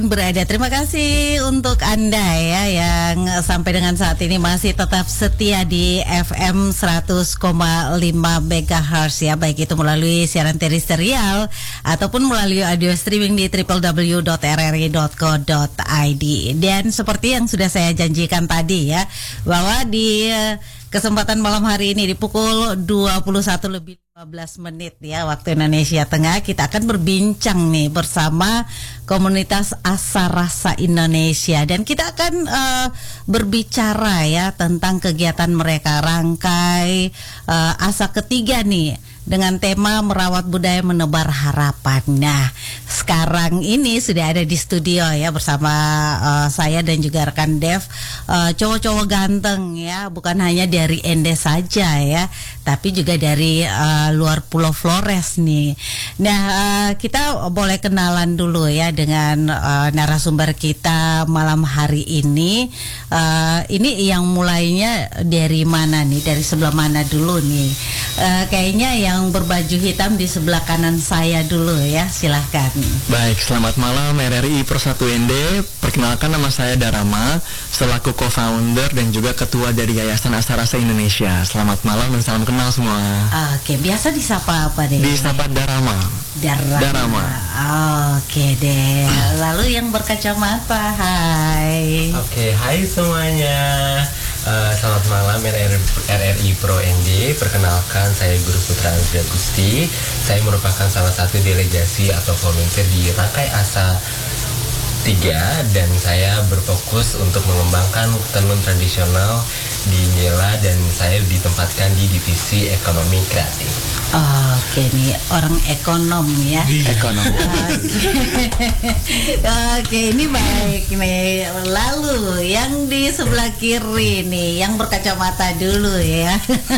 berada. Terima kasih untuk Anda ya yang sampai dengan saat ini masih tetap setia di FM 100,5 MHz ya, baik itu melalui siaran terestrial ataupun melalui audio streaming di www.rri.co.id. Dan seperti yang sudah saya janjikan tadi ya, bahwa di kesempatan malam hari ini di pukul 21:15 ya waktu Indonesia Tengah, kita akan berbincang nih bersama komunitas Asa Rasa Indonesia, dan kita akan berbicara ya tentang kegiatan mereka rangkai Asa ketiga nih dengan tema merawat budaya menebar harapan. Nah, sekarang ini sudah ada di studio ya bersama saya dan juga rekan Dev, cowok-cowok ganteng ya, bukan hanya dari Ende saja ya, tapi juga dari luar Pulau Flores nih. Nah, kita boleh kenalan dulu ya dengan narasumber kita malam hari ini. Ini yang mulainya dari mana nih? Dari sebelah mana dulu nih? Kayaknya yang berbaju hitam di sebelah kanan saya dulu ya, silahkan. Baik, selamat malam RRI Pro 1 ND. Perkenalkan, nama saya Darama, selaku co-founder dan juga ketua dari Yayasan Asa Rasa Indonesia. Selamat malam dan salam kenal semua. Oke, biasa disapa apa deh? Disapa Darama. Darama. Oke deh. Lalu yang berkacamata, hai. Oke, hai semuanya. Selamat malam RRI Pro ND. Perkenalkan, saya Guru Putra Andri Agusti. Saya merupakan salah satu delegasi atau volunteer di Rangkai Asa 3, dan saya berfokus untuk mengembangkan tenun tradisional di Ngela, dan saya ditempatkan di divisi ekonomi kreatif. Oke, nih orang ekonom ya. Ekonom. Oke, ini baik nih. Lalu yang di sebelah kiri nih, yang berkacamata dulu ya.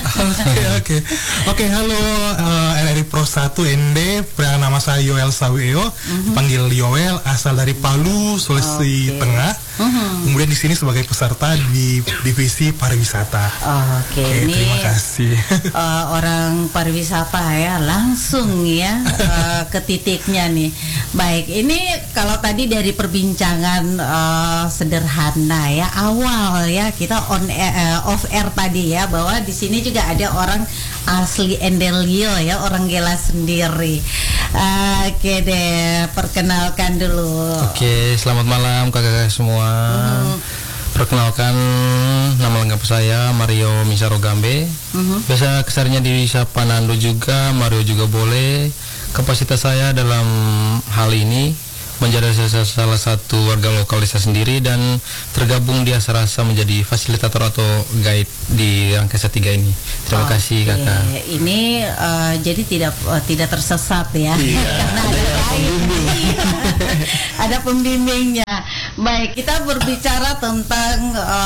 Oke, halo RRI Pro 1 ND. Nama saya Yoel Saweo, panggil Yoel, asal dari Palu, Sulawesi Tengah. Kemudian di sini sebagai peserta di divisi pariwisata. Oke, ini terima kasih. Orang pariwisata ya, langsung ya ke titiknya nih. Baik, ini kalau tadi dari perbincangan sederhana ya, awal ya kita off air tadi ya, bahwa di sini juga ada orang asli Endelio ya, orang Gela sendiri. Oke deh, perkenalkan dulu. Oke, selamat malam kakak-kakak semua. Perkenalkan, nama lengkap saya Mario Misaro Gambe. Biasa kesarinya disapa Nando juga, Mario juga boleh. Kapasitas saya dalam hal ini menjadi salah satu warga lokal desa sendiri dan tergabung di Asa Rasa menjadi fasilitator atau guide di Rangkai Asa 3 ini. Terima kasih kakak. Ini jadi tidak tersesat ya, karena ada pembimbingnya. Baik, kita berbicara tentang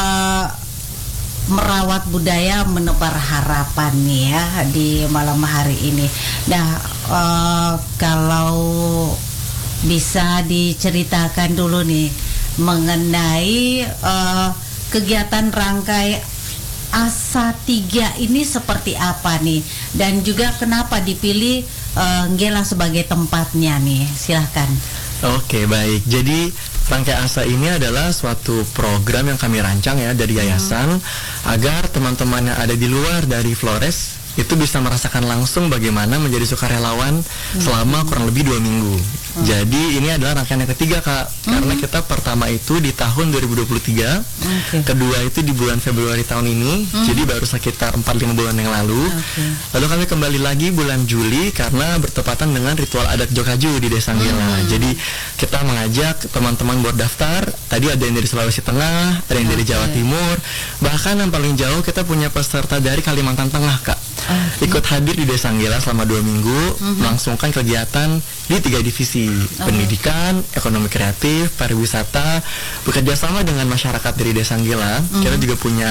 merawat budaya menebar harapan nih ya di malam hari ini. Nah, kalau bisa diceritakan dulu nih mengenai kegiatan Rangkai Asa 3 ini seperti apa nih, dan juga kenapa dipilih Ngela sebagai tempatnya nih, silahkan. Oke, baik. Jadi Rangkai Asa ini adalah suatu program yang kami rancang ya dari yayasan agar teman-teman yang ada di luar dari Flores itu bisa merasakan langsung bagaimana menjadi sukarelawan selama kurang lebih 2 minggu. Jadi ini adalah rangkaian yang ketiga Kak, karena kita pertama itu di tahun 2023, kedua itu di bulan Februari tahun ini, jadi baru sekitar 4-5 bulan yang lalu. Lalu kami kembali lagi bulan Juli karena bertepatan dengan ritual adat Jokaju di Desa Ngela. Jadi kita mengajak teman-teman buat daftar. Tadi ada yang dari Sulawesi Tengah, ada yang dari Jawa Timur, bahkan yang paling jauh kita punya peserta dari Kalimantan Tengah Kak. Ikut hadir di Desa Ngela selama 2 minggu, melangsungkan kegiatan di 3 divisi, pendidikan, ekonomi kreatif, pariwisata, bekerja sama dengan masyarakat dari Desa Ngela. Kita juga punya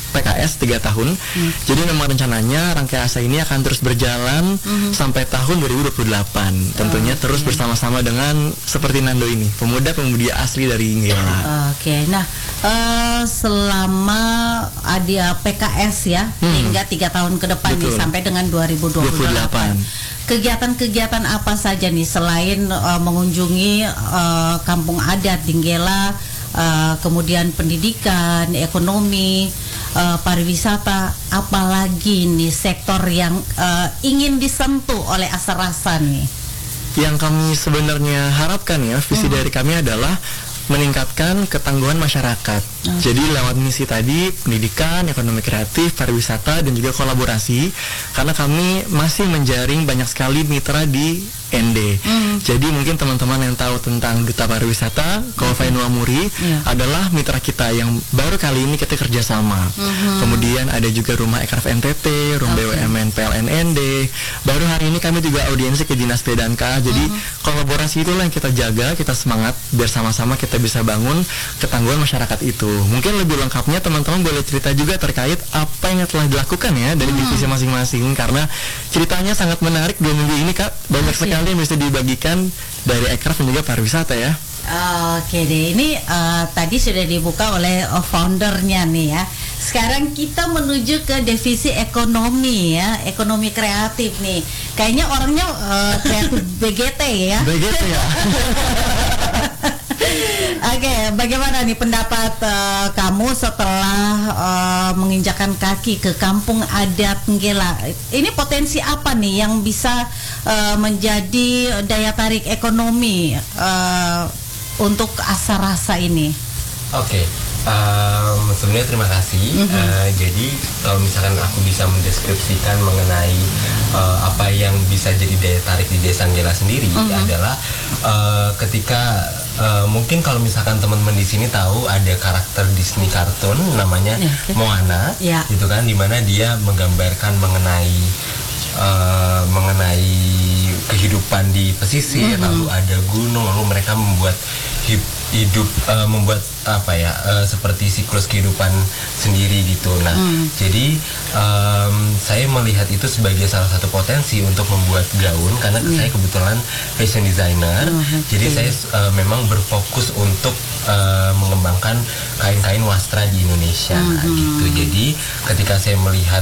PKS 3 tahun. Jadi memang rencananya rangkaian ASA ini akan terus berjalan sampai tahun 2028. Tentunya terus bersama-sama dengan seperti Nando ini, pemuda-pemudi asli dari Nggela. Oke, nah selama ada PKS ya hingga 3 tahun ke depan nih Betul. sampai dengan 2028. Kegiatan-kegiatan apa saja nih selain mengunjungi kampung adat di Nggela, kemudian pendidikan, ekonomi, pariwisata, apalagi nih sektor yang ingin disentuh oleh Asarasa nih? Yang kami sebenarnya harapkan ya, visi dari kami adalah meningkatkan ketangguhan masyarakat. Jadi lewat misi tadi, pendidikan, ekonomi kreatif, pariwisata, dan juga kolaborasi, karena kami masih menjaring banyak sekali mitra di ND. Jadi mungkin teman-teman yang tahu tentang Duta Pariwisata, Kolvainua Muri adalah mitra kita yang baru kali ini kita kerjasama. Kemudian ada juga Rumah Ekraf NTT, Rumah BUMN PLN ND. Baru hari ini kami juga audiensi ke Dinas PDANKA. Jadi kolaborasi itulah yang kita jaga, kita semangat biar sama-sama kita bisa bangun ketangguhan masyarakat itu. Mungkin lebih lengkapnya teman-teman boleh cerita juga terkait apa yang telah dilakukan ya dari divisi masing-masing, karena ceritanya sangat menarik 2 minggu ini Kak. Banyak sekali yang bisa dibagikan dari Ekraf dan juga pariwisata ya. Oke deh, ini tadi sudah dibuka oleh foundernya nih ya. Sekarang kita menuju ke divisi ekonomi ya, ekonomi kreatif nih. Kayaknya orangnya kreatif BGT ya. BGT ya. Oke, bagaimana nih pendapat kamu setelah menginjakan kaki ke kampung adat Nggela? Ini potensi apa nih yang bisa menjadi daya tarik ekonomi untuk Asarasa ini? Oke, sebelumnya terima kasih. Jadi kalau misalkan aku bisa mendeskripsikan mengenai apa yang bisa jadi daya tarik di Desa Nggela sendiri adalah ketika mungkin kalau misalkan teman-teman di sini tahu ada karakter Disney kartun namanya Moana, gitu kan, dimana dia menggambarkan mengenai kehidupan di pesisir, lalu ada gunung, lalu mereka membuat hidup membuat apa ya seperti siklus kehidupan sendiri gitu. Nah, jadi saya melihat itu sebagai salah satu potensi untuk membuat gaun karena saya kebetulan fashion designer. Jadi saya memang berfokus untuk mengembangkan kain-kain wastra di Indonesia gitu. Jadi ketika saya melihat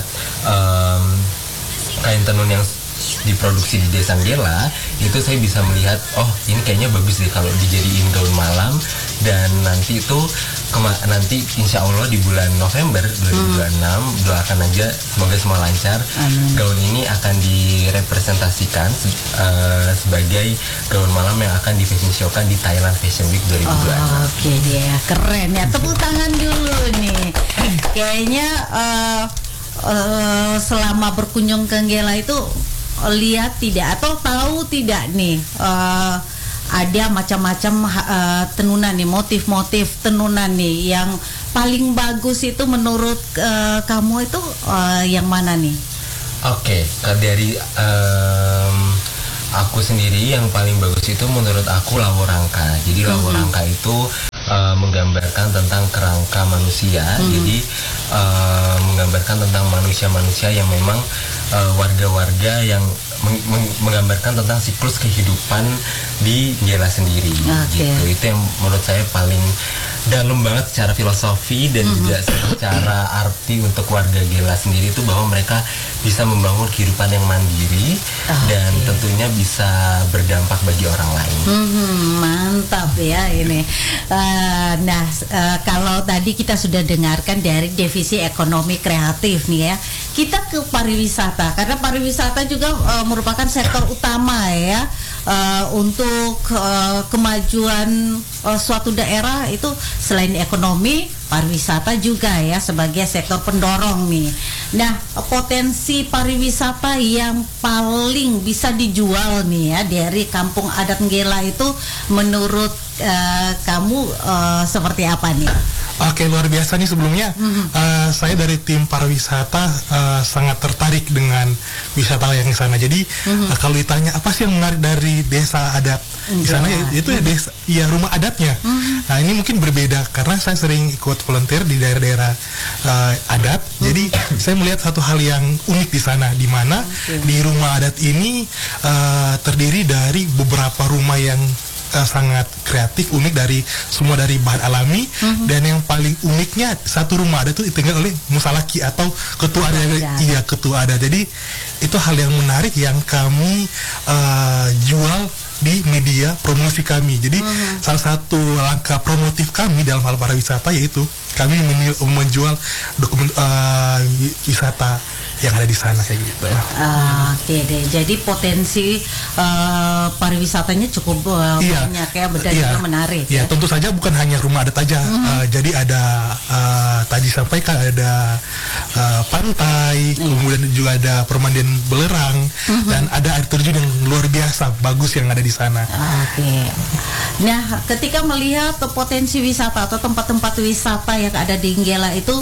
kain tenun yang diproduksi di Desa Nggela, itu saya bisa melihat, oh ini kayaknya bagus deh kalau dijadiin gaun malam. Dan nanti itu nanti insya Allah di bulan November 2026 doakan aja semoga semua lancar. Gaun ini akan direpresentasikan sebagai gaun malam yang akan di fashion show-kan di Thailand Fashion Week 2026. Oke dia, keren ya, tepuk tangan dulu nih. Kayaknya selama berkunjung ke Nggela itu lihat tidak atau tahu tidak nih ada macam-macam tenunan nih, motif-motif tenunan nih yang paling bagus itu menurut kamu itu yang mana nih? Oke, dari aku sendiri yang paling bagus itu menurut aku Lawo Rangka. Jadi Lawo Rangka itu menggambarkan tentang kerangka manusia. Jadi menggambarkan tentang manusia-manusia yang memang warga-warga yang menggambarkan tentang siklus kehidupan di Nggela sendiri. Gitu. Itu yang menurut saya paling dalam banget secara filosofi dan juga secara arti untuk warga Nggela sendiri itu bahwa mereka bisa membangun kehidupan yang mandiri dan tentunya bisa berdampak bagi orang lain. Mantap ya ini. Kalau tadi kita sudah dengarkan dari divisi ekonomi kreatif nih ya, kita ke pariwisata karena pariwisata juga merupakan sektor utama ya untuk kemajuan suatu daerah itu selain ekonomi, pariwisata juga ya sebagai sektor pendorong nih. Nah, potensi pariwisata yang paling bisa dijual nih ya dari kampung adat Nggela itu menurut kamu seperti apa nih? Oke, luar biasa nih sebelumnya. Saya dari tim pariwisata sangat tertarik dengan wisata yang di sana. Jadi kalau ditanya apa sih yang menarik dari desa adat Di sana itu ya desa, ya rumah adatnya. Nah ini mungkin berbeda karena saya sering ikut volunteer di daerah-daerah adat. Jadi saya melihat satu hal yang unik di sana, di mana di rumah adat ini terdiri dari beberapa rumah yang sangat kreatif, unik, dari semua dari bahan alami. Dan yang paling uniknya, satu rumah adat itu ditinggal oleh musalaki atau ketua adat. Iya, ketua adat. Jadi itu hal yang menarik yang kami jual di media promosi kami. Jadi salah satu langkah promotif kami dalam hal pariwisata yaitu kami menjual dokumen wisata yang ada di sana kayak gitu. Oke deh. Jadi potensi pariwisatanya cukup banyak ya, dan juga menarik. Ya, tentu saja bukan hanya rumah adat aja. Jadi ada tadi sampaikan ada pantai, kemudian juga ada permandian belerang, dan ada air terjun yang luar biasa bagus yang ada di sana. Oke. Nah, ketika melihat potensi wisata atau tempat-tempat wisata yang ada di Nggela itu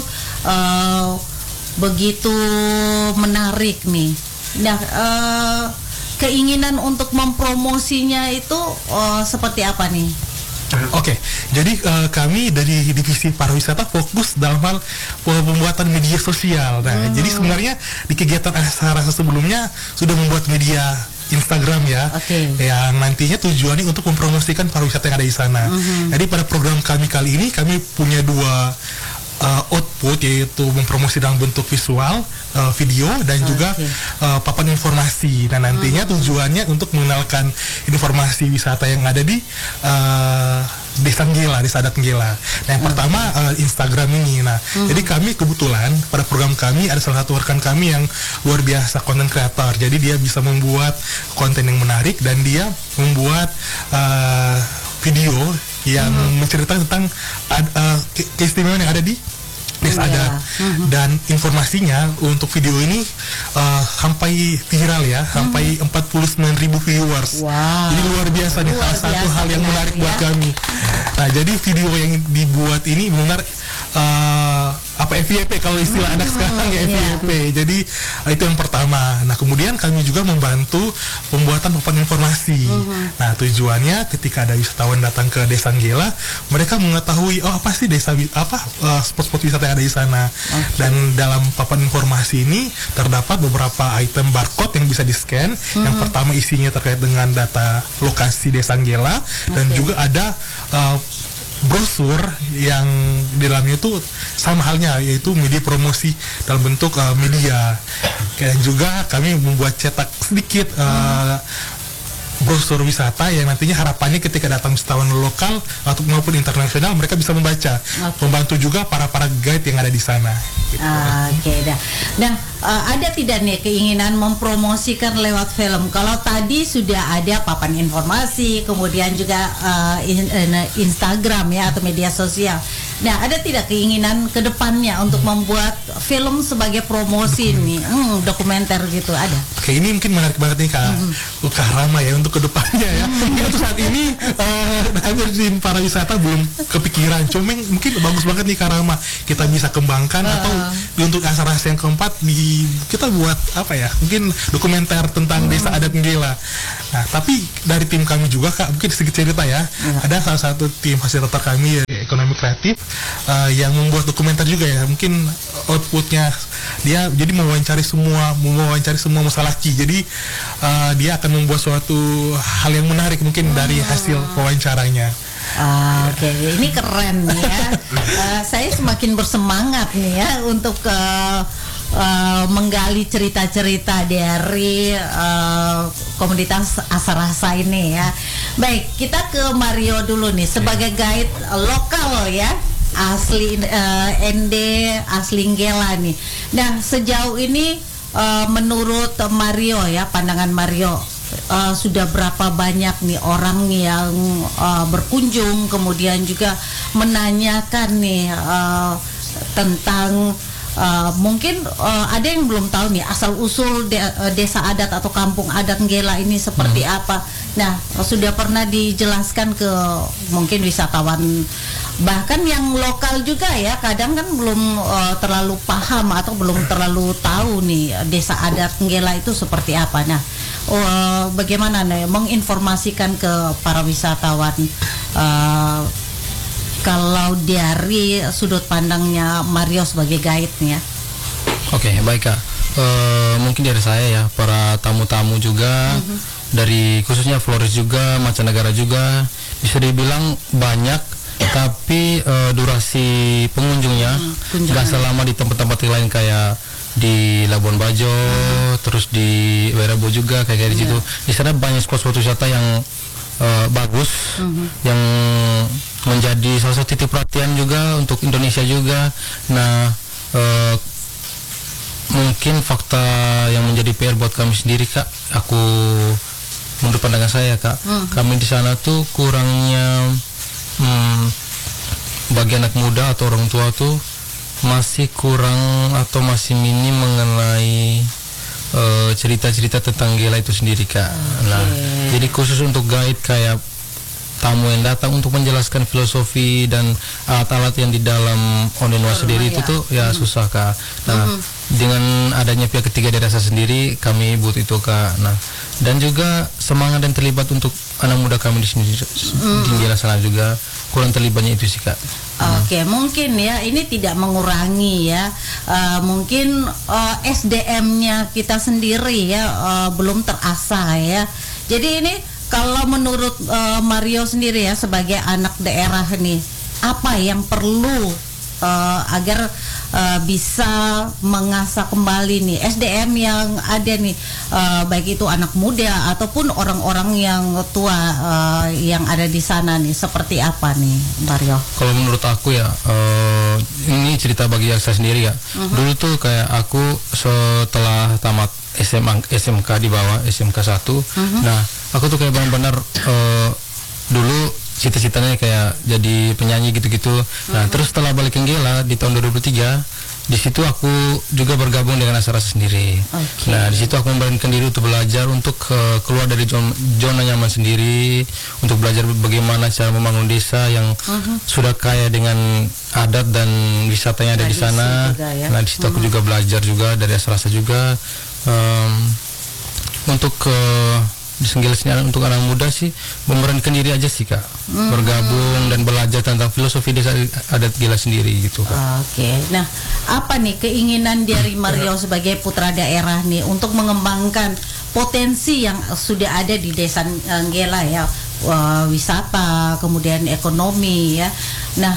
begitu menarik nih. Nah, keinginan untuk mempromosinya itu seperti apa nih? Oke, jadi kami dari divisi pariwisata fokus dalam hal pembuatan media sosial. Nah, jadi sebenarnya di kegiatan rasa sebelumnya sudah membuat media Instagram ya, yang nantinya tujuannya untuk mempromosikan pariwisata yang ada di sana. Jadi pada program kami kali ini kami punya dua output, yaitu mempromosi dalam bentuk visual, video, dan juga papan informasi. Dan nantinya tujuannya untuk mengenalkan informasi wisata yang ada di Desa Nggela, Desa Adat Nggela. Nah, yang pertama Instagram ini. Nah, jadi kami kebetulan pada program kami ada salah satu rekan kami yang luar biasa, konten kreator. Jadi dia bisa membuat konten yang menarik dan dia membuat video yang menceritakan tentang keistimewaan yang ada di Desa Adat. Dan informasinya untuk video ini sampai viral ya, sampai 49.000 viewers. Jadi luar biasa nih, salah satu hal yang menarik buat kami. Nah, jadi video yang dibuat ini benar FYP kalau istilah anak sekarang ya, FYP. Jadi itu yang pertama. Nah, kemudian kami juga membantu pembuatan papan informasi. Nah, tujuannya ketika ada wisatawan datang ke Desa Nggela, mereka mengetahui apa sih spot-spot wisata yang ada di sana. Dan dalam papan informasi ini terdapat beberapa item barcode yang bisa di-scan. Yang pertama isinya terkait dengan data lokasi Desa Nggela, dan juga ada brosur yang di dalamnya itu sama halnya, yaitu media promosi dalam bentuk media. Dan juga kami membuat cetak sedikit brosur wisata yang nantinya harapannya ketika datang wisatawan lokal atau maupun internasional mereka bisa membaca. Membantu juga para guide yang ada di sana. Gitu. Nah, ada tidak nih keinginan mempromosikan lewat film? Kalau tadi sudah ada papan informasi, kemudian juga Instagram ya atau media sosial. Nah, ada tidak keinginan ke depannya untuk membuat film sebagai promosi nih, dokumenter gitu, ada? Oke, ini mungkin menarik banget nih Kak Rama ya untuk kedepannya ya. Untuk saat ini di pariwisata belum kepikiran, cuma mungkin bagus banget nih Kak Rama, kita bisa kembangkan atau untuk acara yang keempat kita buat mungkin dokumenter tentang Desa Adat Nggela. Nah, tapi dari tim kami juga Kak, mungkin sedikit cerita ya. Ada salah satu tim fasilitator kami ekonomi kreatif yang membuat dokumenter juga ya. Mungkin outputnya dia jadi mewawancari semua musalaki. Jadi dia akan membuat suatu hal yang menarik mungkin dari hasil wawancaranya. Oke, ini keren nih ya. Saya semakin bersemangat nih ya untuk menggali cerita-cerita dari komunitas Asarasa ini ya. Baik, kita ke Mario dulu nih sebagai guide lokal ya, asli ND asli Nggela nih. Nah, sejauh ini menurut Mario ya, pandangan Mario, sudah berapa banyak nih orang yang berkunjung kemudian juga menanyakan nih tentang mungkin ada yang belum tahu nih asal usul desa adat atau kampung adat Nggela ini seperti apa. Nah, sudah pernah dijelaskan ke mungkin wisatawan bahkan yang lokal juga ya, kadang kan belum terlalu paham atau belum terlalu tahu nih desa adat Nggela itu seperti apa. Nah, bagaimana nih menginformasikan ke para wisatawan kalau dari sudut pandangnya Mario sebagai guide nih ya. Oke, baik Kak. Mungkin dari saya ya, para tamu-tamu juga, dari khususnya Flores juga, mancanegara juga, bisa dibilang banyak, tapi durasi pengunjungnya nggak selama di tempat-tempat lain kayak di Labuan Bajo, terus di Werabo juga kayak di situ. Di sana banyak spot-spot wisata yang bagus, yang menjadi salah satu titik perhatian juga untuk Indonesia juga. Nah, mungkin fakta yang menjadi PR buat kami sendiri Kak, aku menurut pandangan saya Kak, kami di sana tuh kurangnya bagi anak muda atau orang tua tuh masih kurang atau masih minim mengenai cerita-cerita tentang Nggela itu sendiri Kak. Nah, jadi khusus untuk guide kayak tamu yang datang untuk menjelaskan filosofi dan alat-alat yang di dalam Onenwa sendiri itu tuh ya susah Kak. Nah, dengan adanya pihak ketiga dari desa sendiri, kami butuh itu Kak. Nah, dan juga semangat dan terlibat untuk anak muda kami di sini di Nggela sana juga kurang terlibatnya itu sih Kak. Oke, mungkin ya ini tidak mengurangi ya, mungkin SDM-nya kita sendiri ya belum terasah ya. Jadi ini kalau menurut Mario sendiri ya sebagai anak daerah nih, apa yang perlu agar bisa mengasah kembali nih SDM yang ada nih, baik itu anak muda ataupun orang-orang yang tua yang ada di sana nih, seperti apa nih Mario? Kalau menurut aku ya, ini cerita bagi saya sendiri ya. Dulu tuh kayak aku setelah tamat SMK di bawah SMK 1, nah aku tuh kayak benar-benar dulu cita-citanya kayak jadi penyanyi gitu-gitu. Nah, terus setelah balik ke Nggela di tahun 2003, di situ aku juga bergabung dengan Asarasa sendiri. Nah, di situ aku memberanikan diri untuk belajar untuk keluar dari zona nyaman sendiri, untuk belajar bagaimana cara membangun desa yang sudah kaya dengan adat dan wisatanya ada di sana. Nah, di situ aku juga belajar juga dari Asarasa juga untuk di Nggela sini untuk anak muda sih memberanikan diri aja sih Kak, bergabung dan belajar tentang filosofi desa adat Nggela sendiri gitu Kak. Oke, nah apa nih keinginan dari Mario sebagai putra daerah nih untuk mengembangkan potensi yang sudah ada di desa Nggela ya, wisata kemudian ekonomi ya. Nah,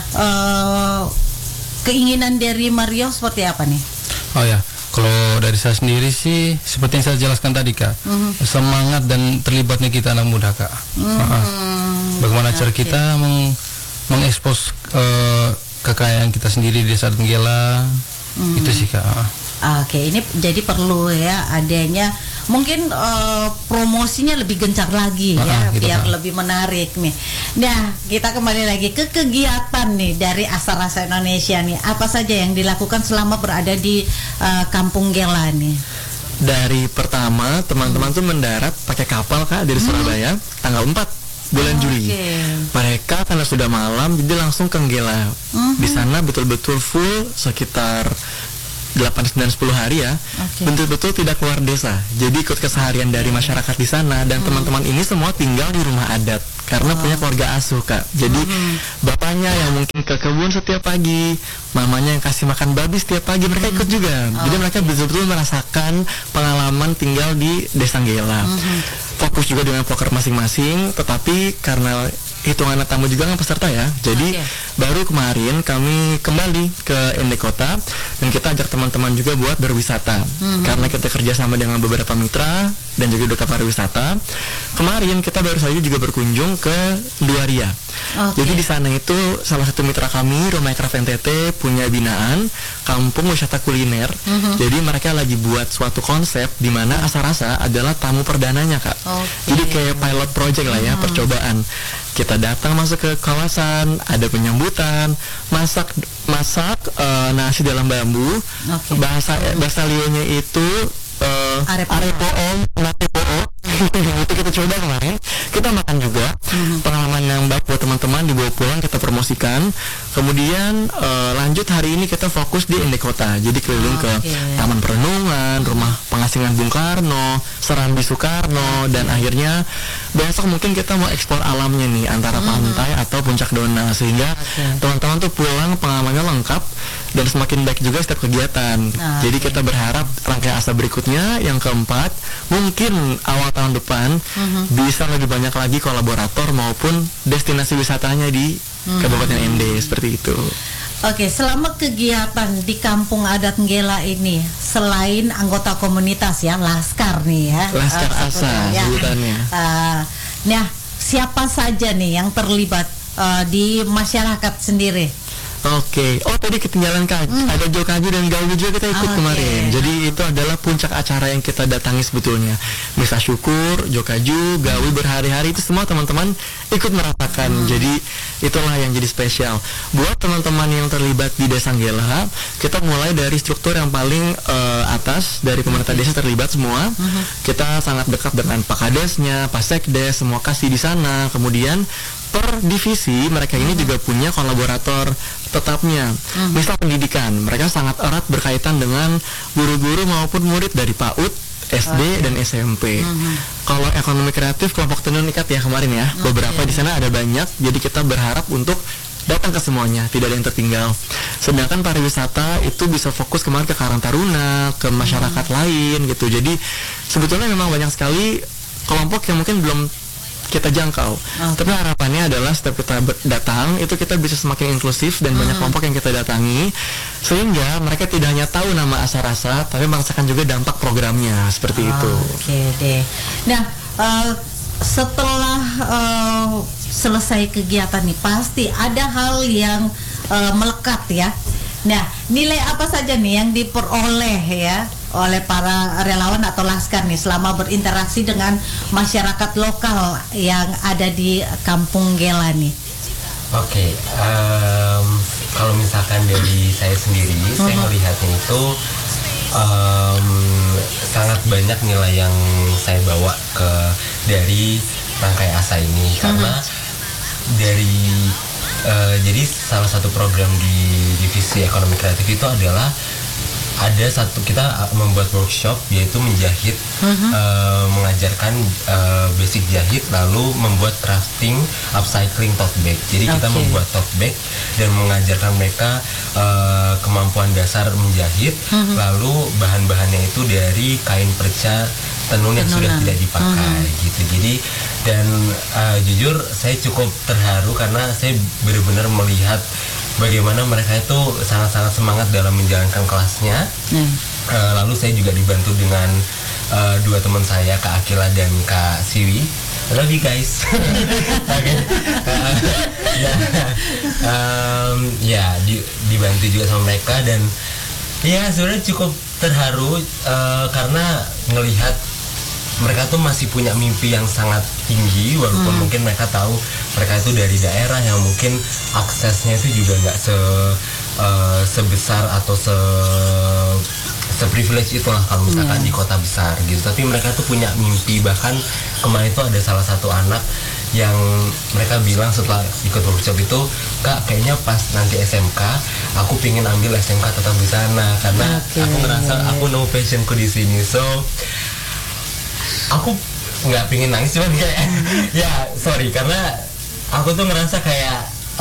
keinginan dari Mario seperti apa nih? Oh ya, kalau dari saya sendiri sih seperti yang saya jelaskan tadi Kak, semangat dan terlibatnya kita anak muda Kak. Bagaimana cara kita mengekspos kekayaan kita sendiri di desa Nggela, itu sih Kak. Oke, ini jadi perlu ya adanya mungkin promosinya lebih gencar lagi ya, gitu biar lebih menarik nih. Nah, kita kembali lagi ke kegiatan nih dari Asarasa Indonesia nih. Apa saja yang dilakukan selama berada di Kampung Nggela nih? Dari pertama teman-teman tuh mendarat pakai kapal Kak dari Surabaya tanggal 4 bulan Juli. Mereka karena sudah malam jadi langsung ke Nggela. Di sana betul-betul full sekitar 8, 9, 10 hari ya, betul-betul tidak keluar desa. Jadi ikut keseharian dari masyarakat di sana, dan teman-teman ini semua tinggal di rumah adat karena punya keluarga asuh Kak. Jadi bapaknya yang mungkin ke kebun setiap pagi, mamanya yang kasih makan babi setiap pagi, mereka ikut juga. Jadi mereka betul-betul merasakan pengalaman tinggal di desa Nggela. Fokus juga dengan poker masing-masing, tetapi karena hitungan tamu juga kan peserta ya. Jadi baru kemarin kami kembali ke ND Kota dan kita ajak teman-teman juga buat berwisata. Karena kita kerjasama dengan beberapa mitra dan juga duta pariwisata. Kemarin kita baru saja juga berkunjung ke Duaria. Jadi di sana itu salah satu mitra kami, Romai Craft NTT, punya binaan kampung wisata kuliner. Jadi mereka lagi buat suatu konsep di mana Asarasa adalah tamu perdananya Kak. Jadi kayak pilot project lah ya, percobaan. kita datang masuk ke kawasan, ada penyambutan, masak nasi dalam bambu. Bahasa Lionya itu arepoom, natepoo. Itu kita coba kemarin, kita makan juga. Pengalaman yang baik buat teman-teman, dibawa pulang kita promosikan. Kemudian lanjut hari ini kita fokus di Ende Kota, jadi keliling ke Taman Perenungan, Rumah Pengasingan Bung Karno, Serambi Soekarno, dan akhirnya besok mungkin kita mau eksplor alamnya nih, antara pantai atau Puncak Dona, sehingga teman-teman tuh pulang pengalamannya lengkap dan semakin baik juga setiap kegiatan. Jadi kita berharap rangkaian asa berikutnya yang keempat, mungkin awal tahun depan bisa lebih banyak lagi kolaborator maupun destinasi wisatanya di Kabupaten Ende, seperti itu. Oke, selama kegiatan di Kampung Adat Nggela ini, selain anggota komunitas ya, Laskar nih ya, Laskar Asa sebutannya. Nah, siapa saja nih yang terlibat di masyarakat sendiri? Oke, tadi ketinggalan ada Jokaju dan Gawi juga kita ikut kemarin. Jadi itu adalah puncak acara yang kita datangi sebetulnya. Misa syukur, Jokaju, Gawi berhari-hari itu semua teman-teman ikut merasakan. Jadi itulah yang jadi spesial. Buat teman-teman yang terlibat di Desa Nggela, kita mulai dari struktur yang paling atas, dari pemerintah desa terlibat semua. Kita sangat dekat dengan Pak Kadesnya, Pak Sekdes, semua kasih di sana. Kemudian per divisi mereka ini juga punya kolaborator tetapnya. Misal pendidikan, mereka sangat erat berkaitan dengan guru-guru maupun murid dari PAUD, SD dan SMP. Kalau ekonomi kreatif, kelompok tenun ikat ya kemarin ya, beberapa di sana ada banyak. Jadi kita berharap untuk datang ke semuanya, tidak ada yang tertinggal. Sedangkan pariwisata itu bisa fokus kemarin ke Karang Taruna, ke masyarakat lain gitu. Jadi sebetulnya memang banyak sekali kelompok yang mungkin belum kita jangkau. Tapi harapannya adalah setiap kita datang itu kita bisa semakin inklusif dan banyak kelompok yang kita datangi, sehingga mereka tidak hanya tahu nama Asa Rasa, tapi merasakan juga dampak programnya seperti itu. Oke deh. Nah, setelah selesai kegiatan nih pasti ada hal yang melekat ya. Nah, nilai apa saja nih yang diperoleh ya oleh para relawan atau Laskar nih selama berinteraksi dengan masyarakat lokal yang ada di Kampung Nggela nih? Oke, kalau misalkan dari saya sendiri, saya melihatnya itu sangat banyak nilai yang saya bawa dari rangkai asa ini, karena dari jadi salah satu program di divisi ekonomi kreatif itu adalah kita membuat workshop yaitu menjahit, mengajarkan basic jahit, lalu membuat crafting upcycling tote bag. Jadi kita membuat tote bag dan mengajarkan mereka kemampuan dasar menjahit, lalu bahan-bahannya itu dari kain perca tenun yang sudah tidak dipakai gitu. Jadi dan jujur saya cukup terharu karena saya benar-benar melihat bagaimana mereka itu sangat-sangat semangat dalam menjalankan kelasnya. Lalu saya juga dibantu dengan dua teman saya, Kak Akila dan Kak Siwi. I love you guys. Dibantu juga sama mereka, dan ya sebenarnya cukup terharu karena ngelihat mereka tuh masih punya mimpi yang sangat tinggi, walaupun mungkin mereka tahu mereka itu dari daerah yang mungkin aksesnya itu juga nggak sebesar atau se-privilege itulah kalau misalkan di kota besar gitu. Tapi mereka tuh punya mimpi. Bahkan kemarin itu ada salah satu anak yang mereka bilang setelah ikut workshop itu, Kak, kayaknya pas nanti SMK aku pingin ambil SMK tetap di sana karena aku ngerasa aku no passionku di sini. So aku nggak pingin nangis, cuman kayak karena aku tuh ngerasa kayak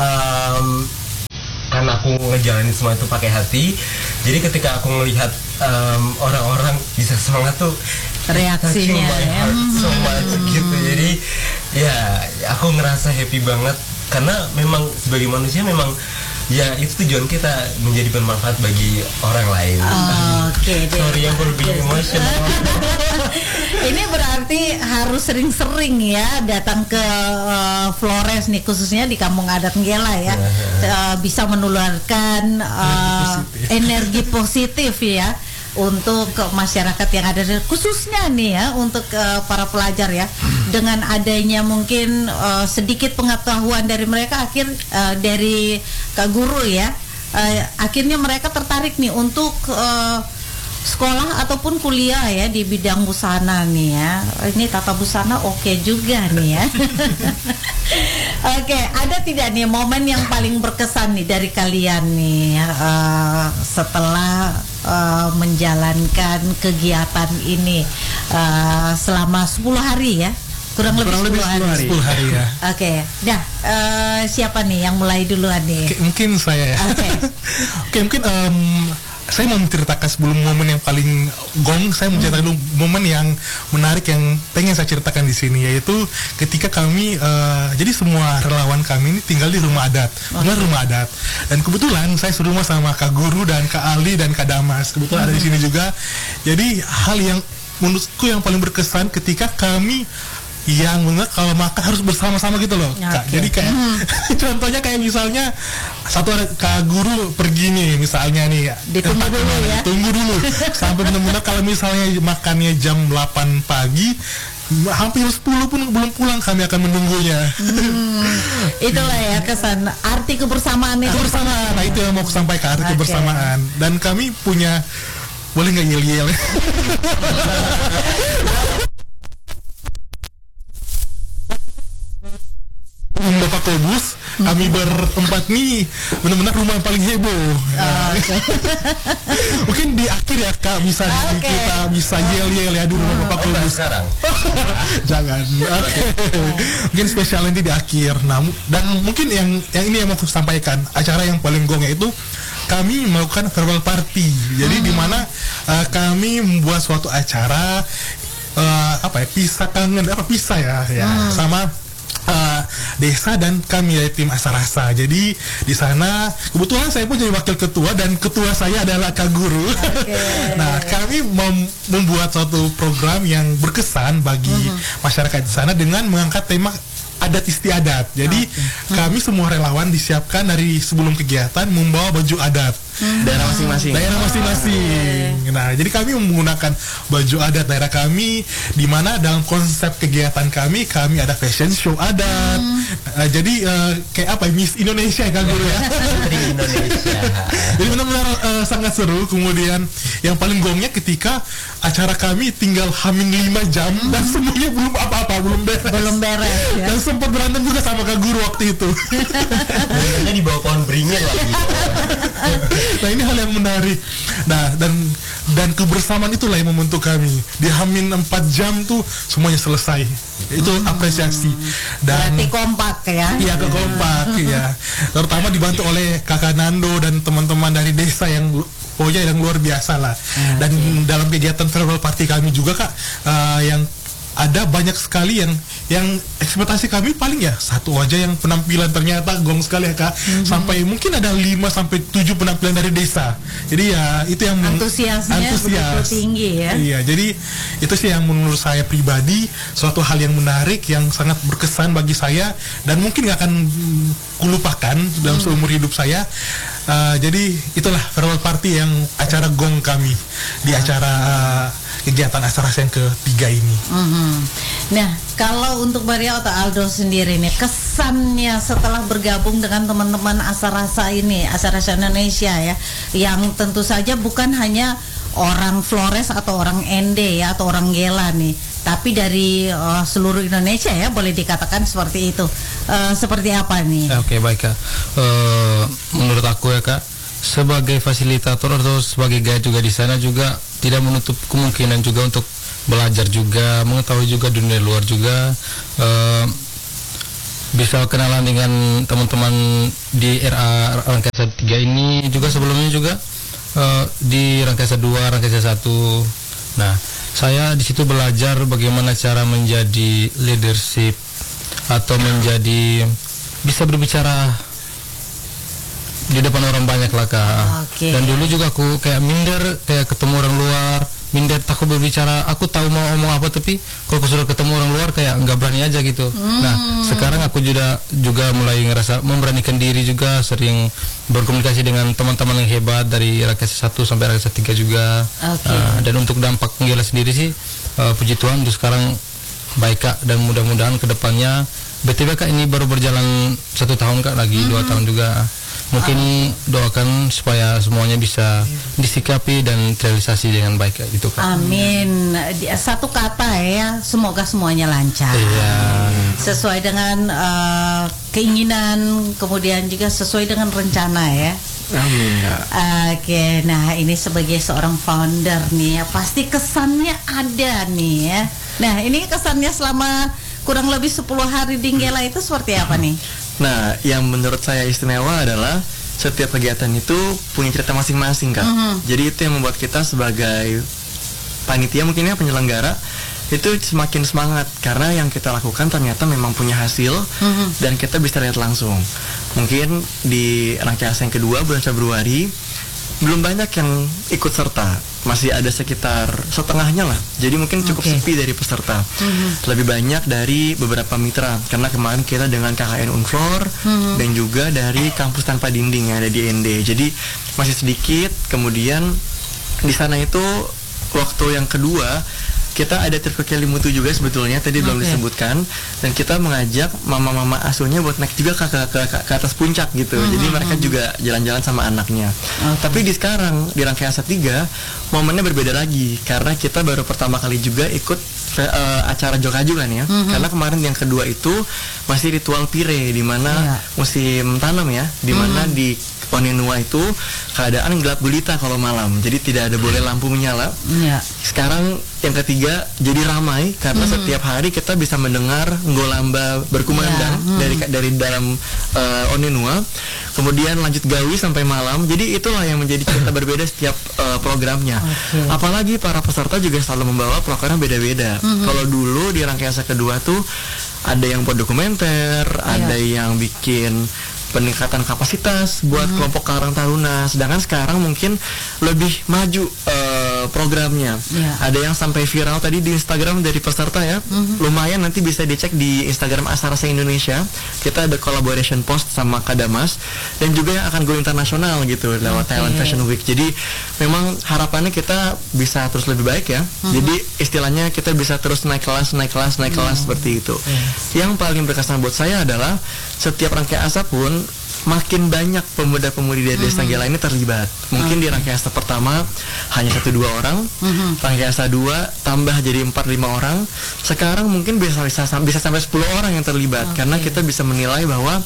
karena aku ngejalanin semua itu pakai hati, jadi ketika aku ngelihat orang-orang bisa semangat tuh reaksinya so much gitu. Jadi ya aku ngerasa happy banget karena memang sebagai manusia memang ya itu tujuan kita, menjadi bermanfaat bagi orang lain. Sorry yang berbeda emosional. Ini berarti harus sering-sering ya datang ke Flores nih, khususnya di Kampung Adat Nggela ya. Bisa menularkan energi positif ya untuk masyarakat yang ada, khususnya nih ya untuk para pelajar ya. dengan adanya mungkin sedikit pengetahuan dari mereka, dari Kak Guru ya, akhirnya mereka tertarik nih untuk sekolah ataupun kuliah ya di bidang busana nih ya. Ini tata busana oke juga nih ya. Oke, ada tidak nih momen yang paling berkesan nih dari kalian nih setelah menjalankan kegiatan ini selama 10 hari ya? Kurang lebih 10 hari ya. Oke, dah siapa nih yang mulai duluan nih? Mungkin saya ya. Oke, mungkin saya mau menceritakan sebelum momen yang paling gong, saya menceritakan dulu momen yang menarik yang pengen saya ceritakan di sini, yaitu ketika kami jadi semua relawan kami ini tinggal di rumah adat, rumah adat, dan kebetulan saya serumah sama Kak Guru dan Kak Ali dan Kak Damas, kebetulan ada di sini juga. Jadi hal yang menurutku yang paling berkesan ketika kami yang benar kalau makan harus bersama-sama gitu loh, Kak. Jadi kayak contohnya kayak misalnya satu hari Kak Guru pergi nih misalnya nih, ditunggu dulu ya. Tunggu dulu sampai benar-benar kalau misalnya makannya jam 8 pagi hampir 10 pun belum pulang, kami akan menunggunya. Itulah ya kesan arti kebersamaan itu. Kebersamaan. Nah, itu yang mau aku sampaikan, arti kebersamaan. Dan kami punya, boleh nggak yel-yel? Bapak Kobus, kami berempat nih benar-benar rumah yang paling heboh. Mungkin di akhir ya Kak bisa kita bisa yel-yel ya di rumah Bapak Kobus sekarang. Jangan. Mungkin spesial nanti di akhir. Nah, dan mungkin yang ini yang mau aku sampaikan, acara yang paling gong yaitu kami melakukan farewell party. Jadi di mana kami membuat suatu acara pisah sama desa dan kami dari tim Asarasa. Jadi di sana kebetulan saya pun jadi wakil ketua dan ketua saya adalah Kak Guru. Nah, kami membuat suatu program yang berkesan bagi masyarakat di sana dengan mengangkat tema adat istiadat. Jadi kami semua relawan disiapkan dari sebelum kegiatan membawa baju adat daerah masing-masing. Nah, jadi kami menggunakan baju adat daerah kami, di mana dalam konsep kegiatan kami ada fashion show adat. Jadi kayak apa? Miss Indonesia ya Kak Guru ya. Putri Indonesia. Jadi benar-benar sangat seru. Kemudian yang paling gongnya ketika acara kami tinggal hamin 5 jam dan semuanya belum apa-apa, belum beres ya. Dan sempat berantem juga sama Kak Guru waktu itu. Benernya di bawah pohon beringin lagi. Nah, ini hal yang menarik. Nah, dan kebersamaan itulah yang membentuk kami. Di hamin 4 jam tuh semuanya selesai. Itu apresiasi. Dan berarti kompak ya. Iya, kompak ya. Terutama dibantu oleh Kakak Nando dan teman-teman dari desa yang yang luar biasa lah. Dan dalam kegiatan farewell party kami juga Kak, yang ada banyak sekali yang ekspektasi kami paling ya satu aja yang penampilan, ternyata gong sekali ya Kak. Sampai mungkin ada 5 sampai 7 penampilan dari desa. Jadi ya itu yang antusiasnya begitu tinggi ya. Iya, jadi itu sih yang menurut saya pribadi suatu hal yang menarik yang sangat berkesan bagi saya dan mungkin gak akan kulupakan dalam seumur hidup saya. Jadi itulah farewell party yang acara gong kami di acara kegiatan Asarasa yang ketiga ini. Nah, kalau untuk Maria atau Aldo sendiri nih, kesannya setelah bergabung dengan teman-teman Asarasa ini, Asarasa Indonesia ya, yang tentu saja bukan hanya orang Flores atau orang Ende ya, atau orang Gela nih, tapi dari seluruh Indonesia ya, boleh dikatakan seperti itu. Seperti apa nih? Oke, baik Kak. Menurut aku ya Kak, sebagai fasilitator atau sebagai guide juga di sana juga tidak menutup kemungkinan juga untuk belajar juga, mengetahui juga dunia luar juga, bisa kenalan dengan teman-teman di RA Rangkasa 3 ini juga, sebelumnya juga di Rangkasa 2, Rangkasa 1. Nah, saya di situ belajar bagaimana cara menjadi leadership atau menjadi bisa berbicara di depan orang banyak lah Kak. Dan dulu juga aku kayak minder, kayak ketemu orang luar, minder takut berbicara, aku tahu mau ngomong apa tapi kalau aku sudah ketemu orang luar kayak nggak berani aja gitu. Nah, sekarang aku juga mulai ngerasa memberanikan diri juga, sering berkomunikasi dengan teman-teman yang hebat dari Rangkasa 1 sampai Rangkasa 3 juga. Dan untuk dampak Gela sendiri sih puji Tuhan untuk sekarang baik Kak, dan mudah-mudahan kedepannya BTW Kak ini baru berjalan 1 tahun Kak, lagi 2 tahun juga. Mungkin doakan supaya semuanya bisa disikapi dan terrealisasi dengan baik Kak, gitu Kak. Amin. Satu kata ya, semoga semuanya lancar. Iya. Sesuai dengan keinginan, kemudian juga sesuai dengan rencana ya. Amin Kak. Oke, nah ini sebagai seorang founder nih ya, pasti kesannya ada nih ya. Nah ini kesannya selama kurang lebih 10 hari di Nggela itu seperti apa nih? Nah, yang menurut saya istimewa adalah setiap kegiatan itu punya cerita masing-masing Kak. Jadi itu yang membuat kita sebagai panitia mungkin ya, penyelenggara itu semakin semangat karena yang kita lakukan ternyata memang punya hasil dan kita bisa lihat langsung. Mungkin di rangkaian yang kedua bulan Februari belum banyak yang ikut serta, masih ada sekitar setengahnya lah, jadi mungkin cukup sepi dari peserta. Lebih banyak dari beberapa mitra, karena kemarin kita dengan KKN Unflor dan juga dari kampus tanpa dinding yang ada di ND, jadi masih sedikit. Kemudian di sana itu waktu yang kedua kita ada Tirko Kelimutu juga sebetulnya, tadi belum disebutkan, dan kita mengajak mama-mama asuhnya buat naik juga ke atas puncak gitu. Jadi mereka juga jalan-jalan sama anaknya. Tapi di sekarang di rangkaian 3 momennya berbeda lagi karena kita baru pertama kali juga ikut acara Jokaju kan ya. Karena kemarin yang kedua itu masih ritual pire di mana musim tanam ya, di mana di Onenua itu keadaan gelap gulita kalau malam, jadi tidak ada boleh lampu menyala. Sekarang yang ketiga jadi ramai karena setiap hari kita bisa mendengar Nggolamba berkumandang dari dalam Onenua, kemudian lanjut gawi sampai malam. Jadi itulah yang menjadi cerita berbeda setiap programnya. Apalagi para peserta juga selalu membawa program beda-beda. Kalau dulu di rangkaian kedua tuh ada yang buat dokumenter, ada yang bikin peningkatan kapasitas buat kelompok Karang Taruna. Sedangkan sekarang mungkin lebih maju programnya. Ada yang sampai viral tadi di Instagram dari peserta ya. Lumayan, nanti bisa dicek di Instagram Asarasa Indonesia. Kita ada collaboration post sama Kadamas dan juga yang akan go internasional gitu lewat Thailand Fashion Week. Jadi memang harapannya kita bisa terus lebih baik ya. Jadi istilahnya kita bisa terus naik kelas seperti itu. Yang paling berkesan buat saya adalah setiap rangkaian asa pun makin banyak pemuda-pemudi dari Desa Nggela ini terlibat. Mungkin di rangkaian asa pertama hanya 1-2 orang, rangkaian asa 2 tambah jadi 4-5 orang. Sekarang mungkin bisa sampai 10 orang yang terlibat karena kita bisa menilai bahwa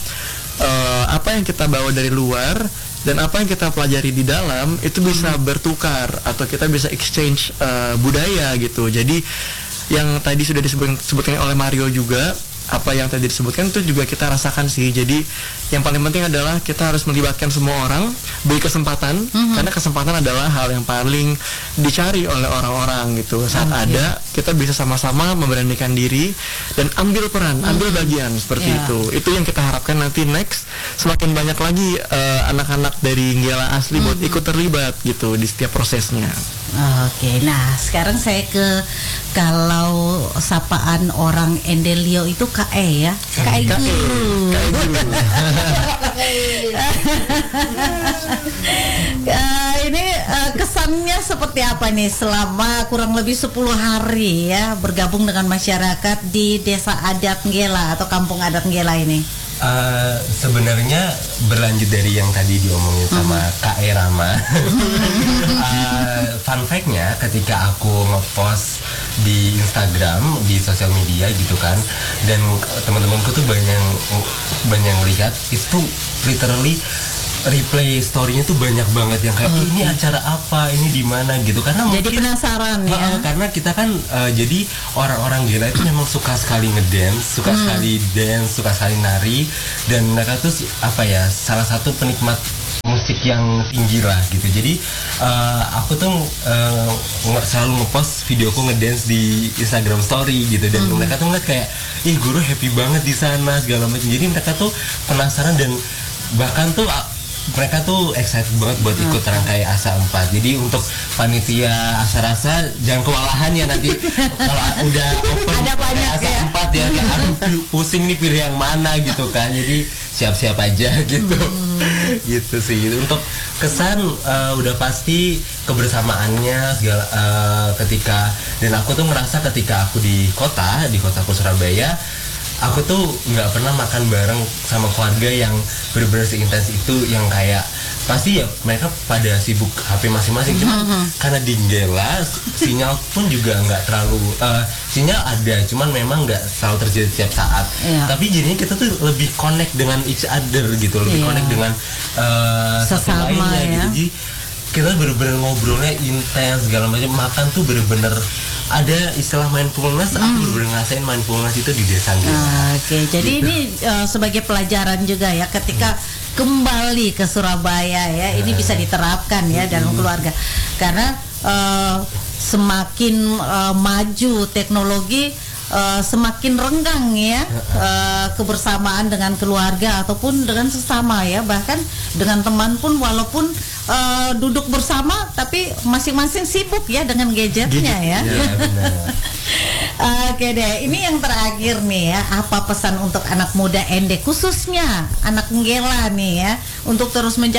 apa yang kita bawa dari luar dan apa yang kita pelajari di dalam itu bisa bertukar atau kita bisa exchange budaya gitu. Jadi yang tadi sudah disebutkan oleh Mario juga, apa yang tadi disebutkan itu juga kita rasakan sih. Jadi yang paling penting adalah kita harus melibatkan semua orang, beri kesempatan, karena kesempatan adalah hal yang paling dicari oleh orang-orang gitu. Saat ada, kita bisa sama-sama memberanikan diri dan ambil peran, ambil bagian seperti itu. Itu yang kita harapkan nanti next semakin banyak lagi anak-anak dari Nggela asli buat ikut terlibat gitu di setiap prosesnya. Oke, nah sekarang saya ke kalau sapaan orang Endelio itu KE ya, KE Guru. Ini kesannya seperti apa nih selama kurang lebih 10 hari ya bergabung dengan masyarakat di Desa Adat Nggela atau Kampung Adat Nggela ini? Sebenarnya berlanjut dari yang tadi diomongin sama Kak Rama. Fun fact-nya ketika aku ngepost di Instagram, di sosial media gitu kan, dan teman-temanku tuh banyak lihat itu literally replay story-nya tuh banyak banget yang kayak ini acara apa, ini di mana gitu, karena jadi mungkin penasaran ya. Karena kita kan jadi orang-orang Nggela itu memang suka sekali ngedance, suka sekali dance, suka sekali nari, dan mereka tuh apa ya, salah satu penikmat musik yang tinggi lah gitu. Jadi aku tuh selalu ngepost videoku ngedance di Instagram story gitu, dan mereka tuh ngeliat kayak ih guru happy banget di sana segala macam. Jadi mereka tuh penasaran dan bahkan tuh mereka tuh excited banget buat ikut rangkai Asa 4. Jadi untuk panitia Asa Rasa jangan kewalahan ya nanti kalau udah open ada banyak Asa ya. 4 ya kayak aduh pusing nih pilih yang mana gitu kan. Jadi siap-siap aja gitu. Gitu sih. Untuk kesan udah pasti kebersamaannya segala ketika, dan aku tuh ngerasa ketika aku di kotaku Surabaya, aku tuh nggak pernah makan bareng sama keluarga yang benar-benar seintens itu, yang kayak pasti ya mereka pada sibuk HP masing-masing, cuman karena di Gela sinyal pun juga nggak terlalu sinyal ada, cuman memang nggak selalu terjadi setiap saat. Tapi jadinya kita tuh lebih connect dengan each other gitu, lebih connect dengan satu lainnya gitu. Jadi kita bener-bener ngobrolnya intens segala macam, makan tuh bener-bener ada istilah mindfulness. Aku bener-bener ngerasain mindfulness itu di desa gitu. Oke, jadi ini sebagai pelajaran juga ya ketika kembali ke Surabaya ya, ini bisa diterapkan ya dalam keluarga, karena semakin maju teknologi, semakin renggang ya kebersamaan dengan keluarga ataupun dengan sesama ya, bahkan dengan teman pun, walaupun duduk bersama tapi masing-masing sibuk ya dengan gadgetnya ya. Oke deh, ini yang terakhir nih ya, apa pesan untuk anak muda Ende, khususnya anak Gela nih ya, untuk terus menjaga